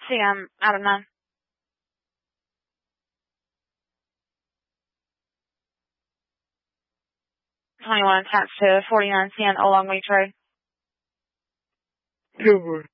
See, I'm out of 9. 21 attached to 4910 Old Longleach Road. Good boy.